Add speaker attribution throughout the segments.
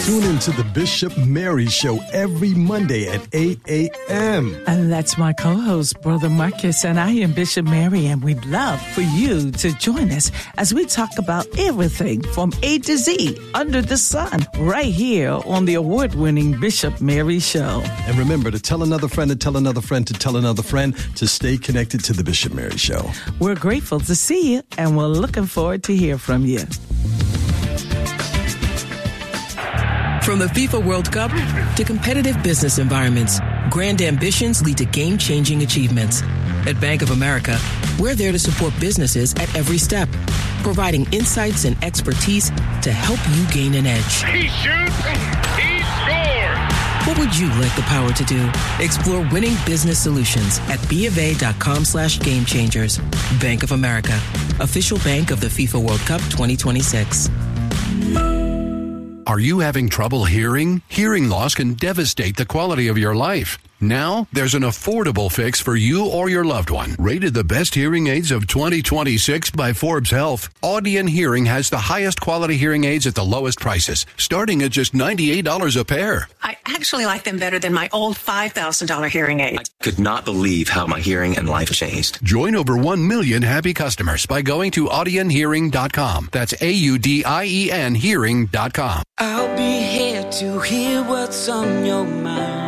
Speaker 1: Tune into the Bishop Mary Show every Monday at 8 a.m.
Speaker 2: And that's my co-host, Brother Marcus, and I am Bishop Mary, and we'd love for you to join us as we talk about everything from A to Z under the sun right here on the award-winning Bishop Mary Show.
Speaker 1: And remember to tell another friend to tell another friend to tell another friend to stay connected to the Bishop Mary Show.
Speaker 2: We're grateful to see you, and we're looking forward to hear from you.
Speaker 3: From the FIFA World Cup to competitive business environments, grand ambitions lead to game-changing achievements. At Bank of America, we're there to support businesses at every step, providing insights and expertise to help you gain an edge.
Speaker 4: He shoots, he scores!
Speaker 3: What would you like the power to do? Explore winning business solutions at BofA.com/gamechangers. Bank of America, official bank of the FIFA World Cup 2026.
Speaker 5: Are you having trouble hearing? Hearing loss can devastate the quality of your life. Now, there's an affordable fix for you or your loved one. Rated the best hearing aids of 2026 by Forbes Health, Audion Hearing has the highest quality hearing aids at the lowest prices, starting at just $98 a pair.
Speaker 6: I actually like them better than my old $5,000 hearing aid.
Speaker 7: I could not believe how my hearing and life changed.
Speaker 5: Join over 1 million happy customers by going to audionhearing.com. That's AUDIEN hearing.com.
Speaker 8: I'll be here to hear what's on your mind.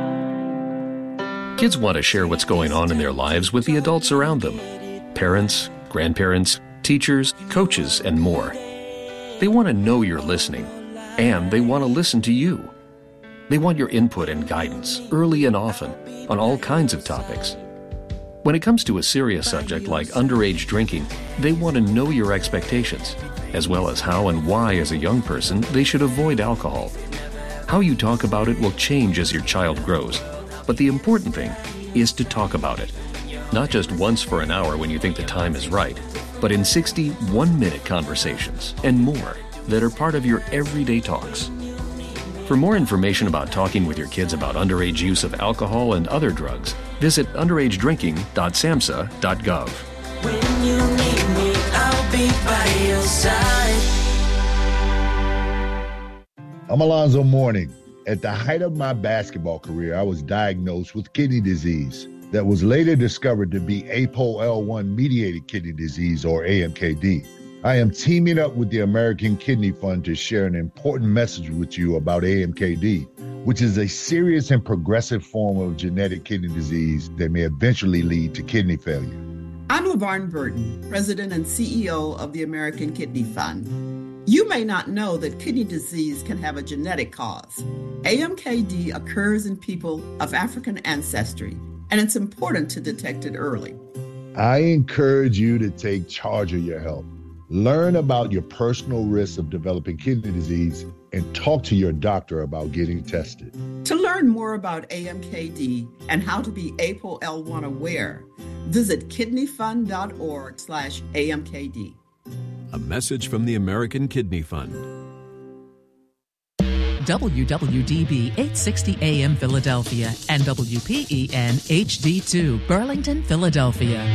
Speaker 9: Kids want to share what's going on in their lives with the adults around them. Parents, grandparents, teachers, coaches, and more. They want to know you're listening, and they want to listen to you. They want your input and guidance, early and often, on all kinds of topics. When it comes to a serious subject like underage drinking, they want to know your expectations, as well as how and why as a young person they should avoid alcohol. How you talk about it will change as your child grows. But the important thing is to talk about it. Not just once for an hour when you think the time is right, but in 60 one-minute conversations and more that are part of your everyday talks. For more information about talking with your kids about underage use of alcohol and other drugs, visit underagedrinking.samhsa.gov.
Speaker 8: When you need me, I'll be by your side.
Speaker 10: I'm Alonzo Mourning. At the height of my basketball career, I was diagnosed with kidney disease that was later discovered to be APOL1-mediated kidney disease, or AMKD. I am teaming up with the American Kidney Fund to share an important message with you about AMKD, which is a serious and progressive form of genetic kidney disease that may eventually lead to kidney failure.
Speaker 11: I'm LaVarn Burton, President and CEO of the American Kidney Fund. You may not know that kidney disease can have a genetic cause. AMKD occurs in people of African ancestry, and it's important to detect it early.
Speaker 10: I encourage you to take charge of your health. Learn about your personal risks of developing kidney disease and talk to your doctor about getting tested.
Speaker 11: To learn more about AMKD and how to be APOL1 aware, visit kidneyfund.org/AMKD.
Speaker 12: A message from the American Kidney Fund.
Speaker 13: WWDB 860 AM Philadelphia and WPEN HD2 Burlington, Philadelphia.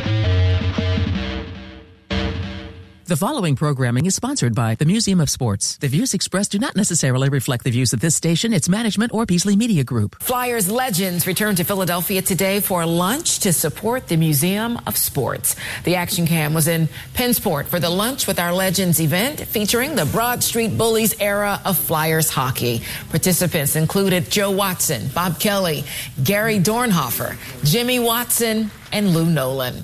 Speaker 13: The following programming is sponsored by the Museum of Sports. The views expressed do not necessarily reflect the views of this station, its management, or Beasley Media Group.
Speaker 14: Flyers legends return to Philadelphia today for lunch to support the Museum of Sports. The action cam was in Pennsport for the Lunch with Our Legends event featuring the Broad Street Bullies era of Flyers hockey. Participants included Joe Watson, Bob Kelly, Gary Dornhofer, Jimmy Watson, and Lou Nolan.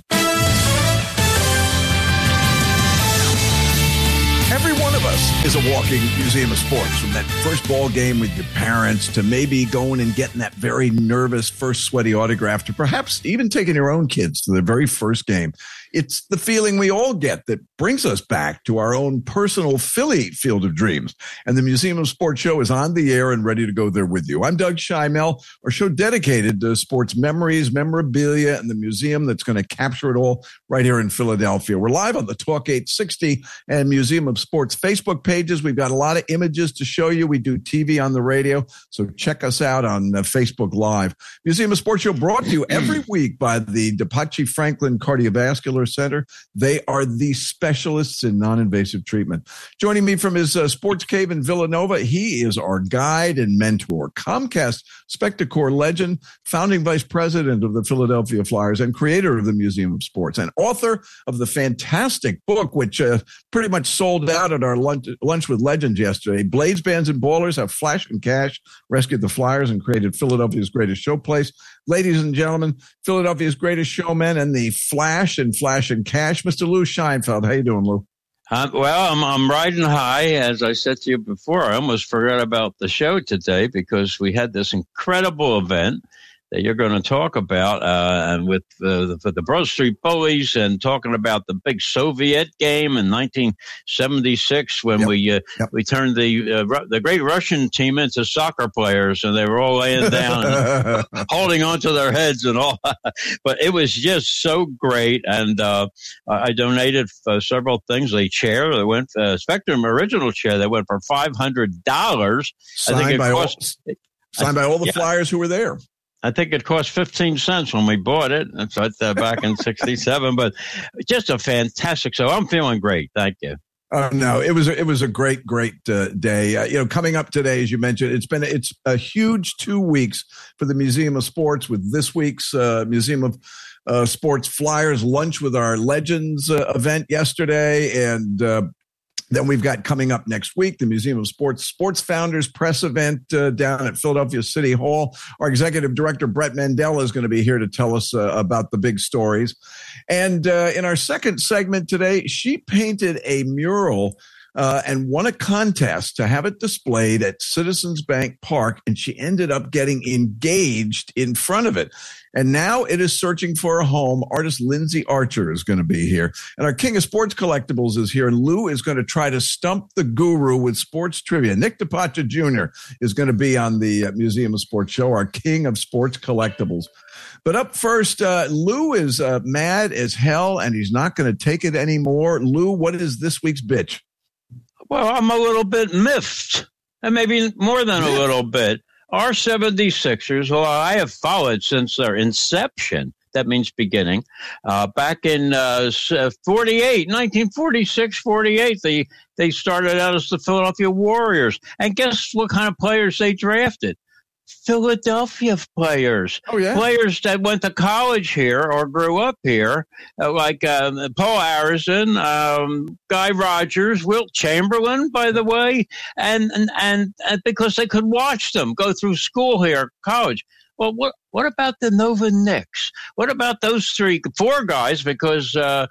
Speaker 15: Every one of us is a walking museum of sports, from that first ball game with your parents to maybe going and getting that very nervous first sweaty autograph to perhaps even taking your own kids to their very first game. It's the feeling we all get that brings us back to our own personal Philly Field of Dreams. And the Museum of Sports show is on the air and ready to go there with you. I'm Doug Schimel, our show dedicated to sports memories, memorabilia, and the museum that's going to capture it all right here in Philadelphia. We're live on the Talk 860 and Museum of Sports Facebook pages. We've got a lot of images to show you. We do TV on the radio, so check us out on Facebook Live. Museum of Sports show brought to you every week by the DePachi Franklin Cardiovascular Cardiovascular Center. They are the specialists in non-invasive treatment. Joining me from his sports cave in Villanova, he is our guide and mentor, Comcast Spectacor legend, founding vice president of the Philadelphia Flyers, and creator of the Museum of Sports, and author of the fantastic book, which pretty much sold out at our lunch with legends yesterday. Blades, Bands, and Ballers Have Flash and Cash rescued the Flyers and created Philadelphia's greatest showplace. Ladies and gentlemen, Philadelphia's greatest showman and the Flash and Cash, Mr. Lou Scheinfeld. How you doing, Lou?
Speaker 16: Well, I'm riding high. As I said to you before, I almost forgot about the show today because we had this incredible event that you're going to talk about, and with the Broad Street Bullies, and talking about the big Soviet game in 1976 when we turned the great Russian team into soccer players, and they were all laying down and holding onto their heads and all. But it was just so great, and I donated several things. A chair that went Spectrum original chair that went for $500.
Speaker 15: Signed by all the Flyers who were there.
Speaker 16: I think it cost 15 cents when we bought it. That's back in 67, but just a fantastic. So I'm feeling great. Thank you.
Speaker 15: No, it was a great day. Coming up today, as you mentioned, it's a huge 2 weeks for the Museum of Sports with this week's Museum of Sports Flyers lunch with our legends event yesterday, and then we've got coming up next week, the Museum of Sports Founders Press event down at Philadelphia City Hall. Our executive director, Brett Mandela, is going to be here to tell us about the big stories. And in our second segment today, she painted a mural and won a contest to have it displayed at Citizens Bank Park, and she ended up getting engaged in front of it. And now it is searching for a home. Artist Lindsay Archer is going to be here. And our king of sports collectibles is here. And Lou is going to try to stump the guru with sports trivia. Nick DiPace Jr. is going to be on the Museum of Sports show, our king of sports collectibles. But up first, Lou is mad as hell, and he's not going to take it anymore. Lou, what is this week's bitch?
Speaker 16: Well, I'm a little bit miffed, and maybe more than a little bit. Our 76ers, who I have followed since their inception, that means beginning, back in 1946, 48, they started out as the Philadelphia Warriors. And guess what kind of players they drafted? Philadelphia players.
Speaker 15: Oh, yeah.
Speaker 16: Players that went to college here or grew up here, like Paul Harrison, Guy Rogers, Wilt Chamberlain, by the way, and because they could watch them go through school here, college. Well, what about the Nova Knicks? What about those four guys? Because Dante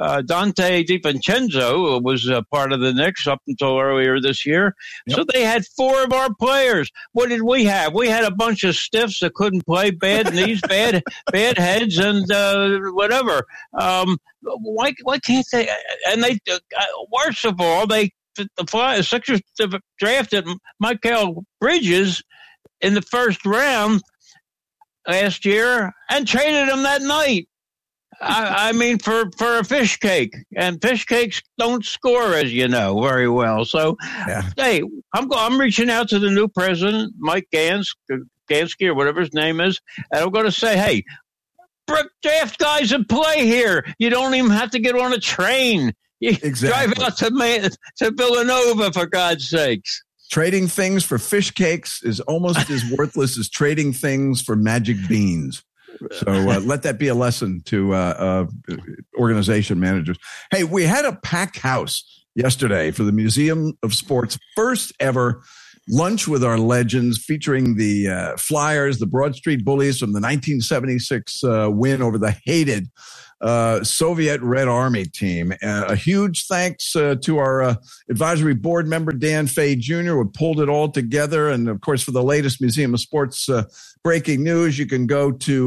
Speaker 16: DiVincenzo was part of the Knicks up until earlier this year. Yep. So they had four of our players. What did we have? We had a bunch of stiffs that couldn't play, bad knees, bad heads, and whatever. Why can't they? And they, worst of all, the Sixers drafted Mikal Bridges in the first round last year and traded him that night. I mean, for a fish cake, and fish cakes don't score, as you know, very well. So, Hey, I'm reaching out to the new president, Mike Gansky, or whatever his name is, and I'm going to say, hey, draft guys that play here. You don't even have to get on a train. You drive out to Villanova, for God's sakes.
Speaker 15: Trading things for fish cakes is almost as worthless as trading things for magic beans. So let that be a lesson to organization managers. Hey, we had a packed house yesterday for the Museum of Sports' first ever lunch with our legends, featuring the Flyers, the Broad Street Bullies from the 1976 win over the hated Soviet Red Army team. A huge thanks to our advisory board member, Dan Fay Jr., who pulled it all together. And, of course, for the latest Museum of Sports breaking news, you can go to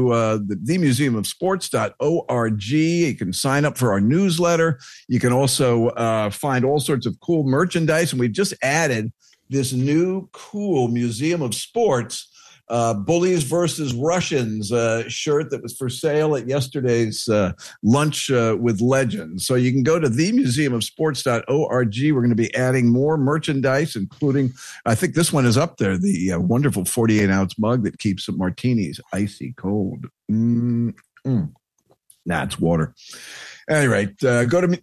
Speaker 15: themuseumofsports.org. You can sign up for our newsletter. You can also find all sorts of cool merchandise. And we just added this new cool Museum of Sports Bullies versus Russians shirt that was for sale at yesterday's lunch with legends. So you can go to themuseumofsports.org. We're going to be adding more merchandise, including, I think this one is up there, the wonderful 48-ounce mug that keeps martinis icy cold. Nah, it's water. At any rate, go to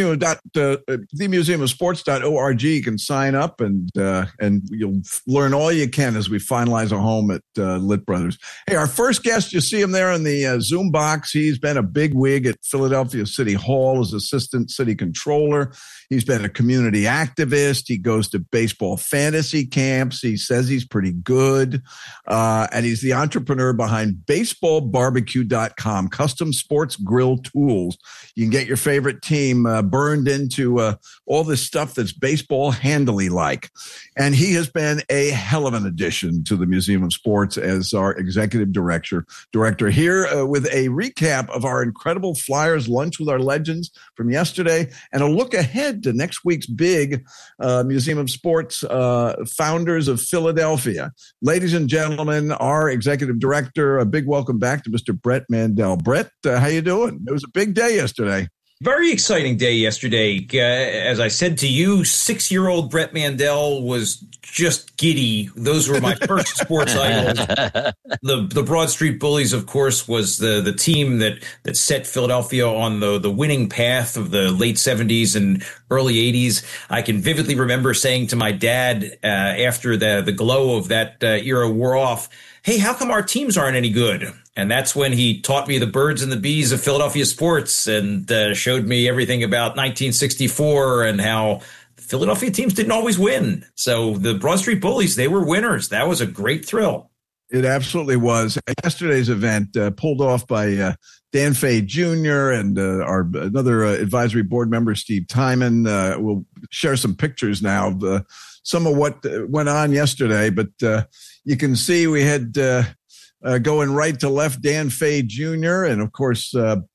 Speaker 15: themuseumofsports.org. You can sign up and you'll learn all you can as we finalize a home at Lit Brothers. Hey, our first guest, you see him there in the Zoom box. He's been a big wig at Philadelphia City Hall as assistant city controller. He's been a community activist. He goes to baseball fantasy camps. He says he's pretty good. And he's the entrepreneur behind baseballbarbecue.com, custom sports grill tools. You can get your favorite team burned into all this stuff that's baseball handily like. And he has been a hell of an addition to the Museum of Sports as our executive director here with a recap of our incredible Flyers lunch with our legends from yesterday and a look ahead to next week's big Museum of Sports Founders of Philadelphia. Ladies and gentlemen, our executive director, a big welcome back to Mr. Brett Mandel. Brett, how you doing? It was a big day yesterday.
Speaker 17: Very exciting day yesterday. As I said to you, 6-year-old Brett Mandel was just giddy. Those were my first sports idols. The Broad Street Bullies, of course, was the team that set Philadelphia on the winning path of the late 70s and early 80s. I can vividly remember saying to my dad after the glow of that era wore off, "Hey, how come our teams aren't any good?" And that's when he taught me the birds and the bees of Philadelphia sports and showed me everything about 1964 and how Philadelphia teams didn't always win. So the Broad Street Bullies, they were winners. That was a great thrill.
Speaker 15: It absolutely was. Yesterday's event pulled off by Dan Fay Jr. and our another advisory board member, Steve Timon. We'll share some pictures now of some of what went on yesterday. But you can see we had going right to left, Dan Fay Jr. and, of course, Bob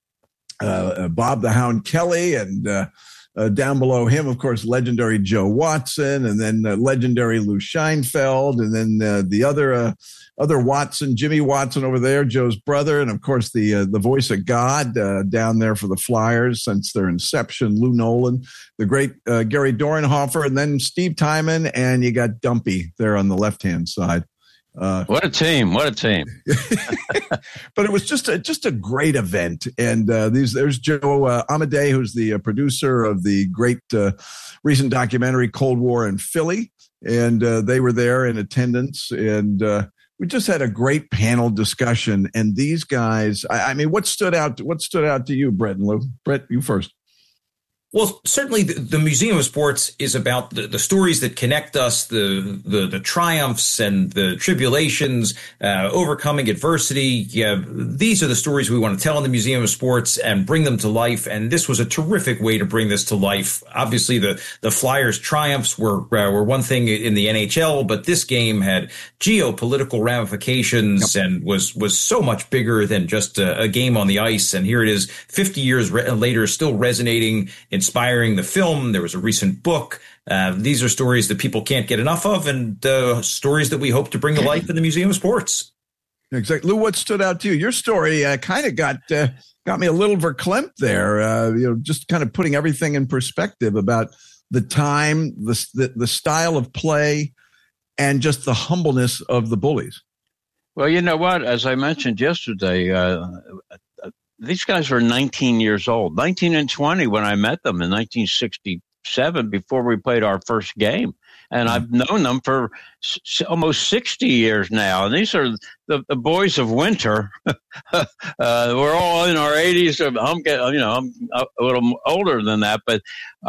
Speaker 15: the Hound Kelly, and down below him, of course, legendary Joe Watson, and then legendary Lou Scheinfeld, and then the other Watson, Jimmy Watson over there, Joe's brother, and, of course, the voice of God down there for the Flyers since their inception, Lou Nolan, the great Gary Dornhofer, and then Steve Timon, and you got Dumpy there on the left-hand side.
Speaker 16: What a team! What a team!
Speaker 15: But it was just a great event, and there's Joe Amadei, who's the producer of the great recent documentary Cold War in Philly, and they were there in attendance, and we just had a great panel discussion. And these guys, I mean, what stood out to you, Brett and Lou? Brett, you first.
Speaker 17: Well, certainly the Museum of Sports is about the stories that connect us, the triumphs and the tribulations, overcoming adversity. Yeah, these are the stories we want to tell in the Museum of Sports and bring them to life. And this was a terrific way to bring this to life. Obviously, the Flyers' triumphs were one thing in the NHL, but this game had geopolitical ramifications and was so much bigger than just a game on the ice. And here it is, 50 years later, still resonating, inspiring the film. There was a recent book. These are stories that people can't get enough of, and stories that we hope to bring to life in the Museum of Sports.
Speaker 15: Exactly. Lou, what stood out to you? Your story kind of got me a little verklempt there, just kind of putting everything in perspective about the time, the style of play, and just the humbleness of the Bullies.
Speaker 16: Well, you know what? As I mentioned yesterday, these guys were 19 years old, 19 and 20 when I met them in 1967 before we played our first game. And I've known them for almost 60 years now. And these are the boys of winter. We're all in our 80s. I'm a little older than that. But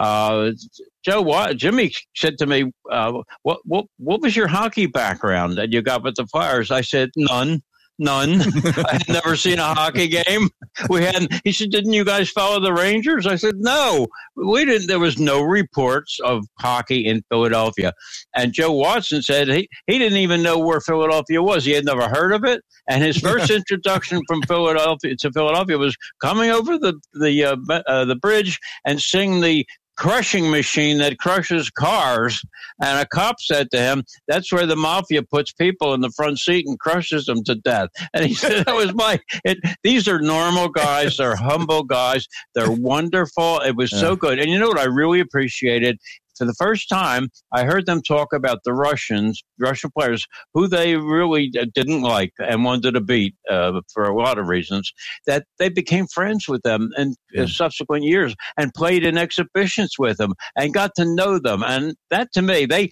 Speaker 16: Jimmy said to me, what was your hockey background that you got with the Flyers? I said, none. I had never seen a hockey game. We hadn't. He said, "Didn't you guys follow the Rangers?" I said, "No, we didn't." There was no reports of hockey in Philadelphia. And Joe Watson said he didn't even know where Philadelphia was. He had never heard of it. And his first introduction from Philadelphia to Philadelphia was coming over the bridge and sing the crushing machine that crushes cars. And a cop said to him, "That's where the mafia puts people in the front seat and crushes them to death." And he said, that was these are normal guys. They're humble guys. They're wonderful. It was so good. And you know what I really appreciated? for the first time, I heard them talk about the Russian players who they really didn't like and wanted to beat for a lot of reasons, that they became friends with them in subsequent years and played in exhibitions with them and got to know them. And that, to me, they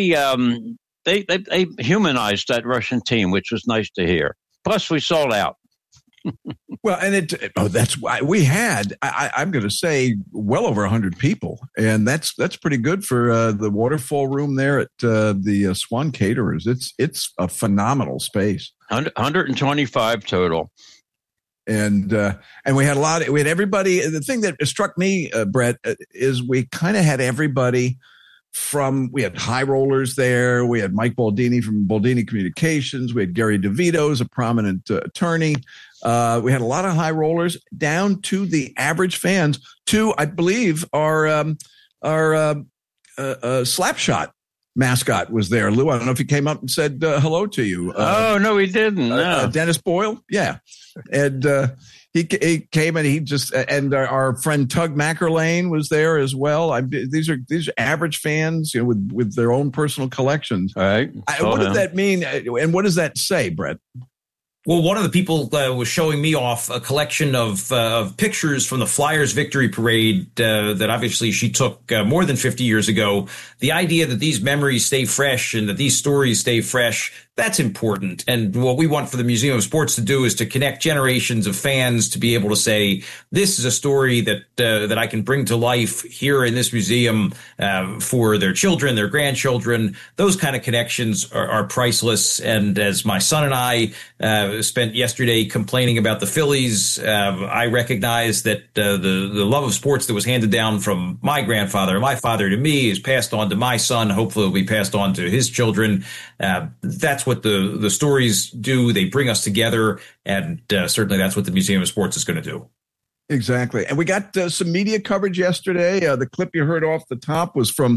Speaker 16: humanized that Russian team, which was nice to hear. Plus, we sold out.
Speaker 15: Well, and that's why we had, I'm going to say, well over 100 people. And that's pretty good for the waterfall room there at the Swan Caterers. It's a phenomenal space.
Speaker 16: 125 total.
Speaker 15: And we had we had everybody. The thing that struck me, Brett, is we kind of had everybody we had high rollers there. We had Mike Baldini from Baldini Communications. We had Gary DeVito, a prominent attorney. We had a lot of high rollers down to the average fans, to, I believe, our Slapshot mascot was there. Lou, I don't know if he came up and said hello to you.
Speaker 16: No, he didn't. No.
Speaker 15: Dennis Boyle. Yeah. And he came and he just, and our friend Tug Mackerlane was there as well. These are average fans, with their own personal collections.
Speaker 16: All right.
Speaker 15: What does that mean? And what does that say, Brett?
Speaker 17: Well, one of the people was showing me off a collection of pictures from the Flyers victory parade that obviously she took more than 50 years ago. The idea that these memories stay fresh and that these stories stay fresh, that's important. And what we want for the Museum of Sports to do is to connect generations of fans to be able to say, this is a story that I can bring to life here in this museum for their children, their grandchildren. Those kind of connections are priceless. And as my son and I spent yesterday complaining about the Phillies, I recognize that the love of sports that was handed down from my grandfather and my father to me is passed on to my son. Hopefully it'll be passed on to his children. That's what the stories do. They bring us together, and certainly that's what the Museum of Sports is going to do.
Speaker 15: Exactly. And we got some media coverage yesterday. The clip you heard off the top was from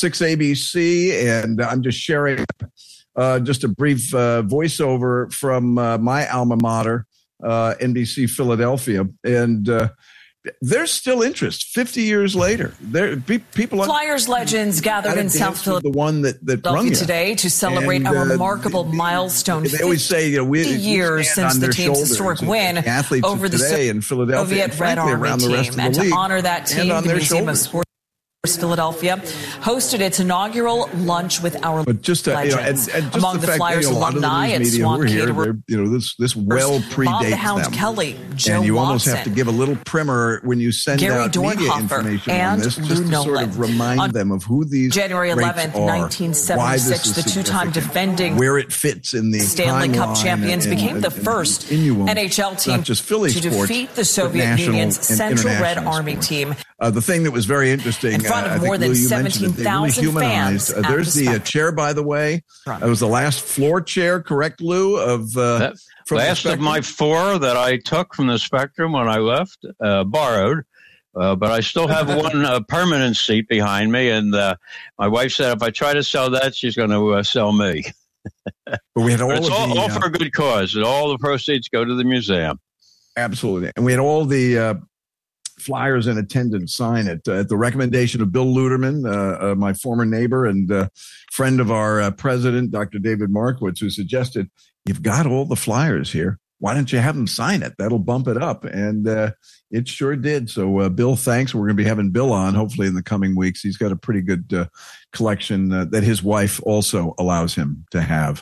Speaker 15: 6ABC, and I'm just sharing just a brief voiceover from my alma mater, NBC Philadelphia. And there's still interest 50 years later. People
Speaker 18: Flyers legends gathered in South
Speaker 15: Philadelphia, the one that rung you
Speaker 18: today to celebrate a remarkable milestone.
Speaker 15: They always say,
Speaker 18: 50 years since the team's historic win over the Soviet Red Army team, and to honor that team, the Museum of Sports Philadelphia hosted its inaugural lunch with our legends.
Speaker 15: And
Speaker 18: among the Flyers alumni at Swan Caterers,
Speaker 15: this well predates
Speaker 18: Bob the Hound
Speaker 15: them.
Speaker 18: Kelly, Joe
Speaker 15: and you
Speaker 18: Watson,
Speaker 15: almost have to give a little primer when you send
Speaker 18: Gary
Speaker 15: out media
Speaker 18: Dornhofer,
Speaker 15: information
Speaker 18: and
Speaker 15: on this, just
Speaker 18: Lou
Speaker 15: to
Speaker 18: Nolan.
Speaker 15: sort of remind them of who these
Speaker 18: January 11th, 1976, the two-time defending
Speaker 15: where it fits in the
Speaker 18: Stanley Cup
Speaker 15: timeline
Speaker 18: champions became the first NHL team to defeat the Soviet Union's Central Red Army team.
Speaker 15: The thing that was very interesting,
Speaker 18: in front of more than 17,000 fans.
Speaker 15: There's the chair, by the way. It was the last floor chair, correct, Lou?
Speaker 16: Last of my 4 that I took from the Spectrum when I left, borrowed. But I still have one permanent seat behind me. And my wife said if I try to sell that, she's going to sell me.
Speaker 15: But we had
Speaker 16: all for a good cause. And all the proceeds go to the museum.
Speaker 15: Absolutely. And we had all the Flyers in attendance sign it at the recommendation of Bill Luderman, my former neighbor and friend of our president, Dr. David Markowitz, who suggested, you've got all the Flyers here. Why don't you have them sign it? That'll bump it up. And it sure did. So, Bill, thanks. We're going to be having Bill on hopefully in the coming weeks. He's got a pretty good collection that his wife also allows him to have.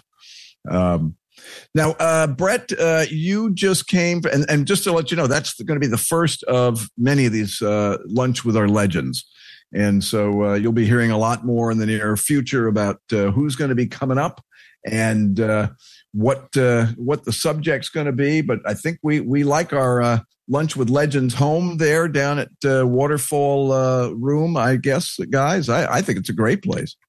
Speaker 15: Now, Brett, you just came, and just to let you know, that's going to be the first of many of these Lunch with Our Legends. And so you'll be hearing a lot more in the near future about who's going to be coming up and what the subject's going to be. But I think we like our Lunch with Legends home there down at Waterfall Room, I guess, guys. I think it's a great place.